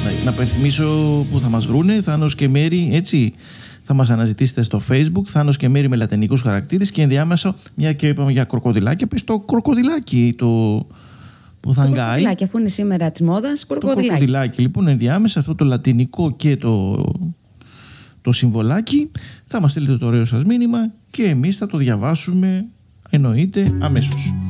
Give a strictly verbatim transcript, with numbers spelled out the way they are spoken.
Να, να πενθυμίσω που θα μας βρούνε, Θάνος και Μέρη, έτσι. Θα μας αναζητήσετε στο Facebook, Θάνος και Μέρη με λατινικούς χαρακτήρες, και ενδιάμεσα, μια και είπαμε για κροκοδιλάκια, πες το κροκοδιλάκι το, που θα το γκάει. Κροκοδιλάκι, αφού είναι σήμερα της μόδας, κροκοδιλάκι. Το κροκοδιλάκι, λοιπόν, ενδιάμεσα αυτό το λατινικό και το, το συμβολάκι, θα μας στείλετε το ωραίο σας μήνυμα και εμείς θα το διαβάσουμε, εννοείται, αμέσως.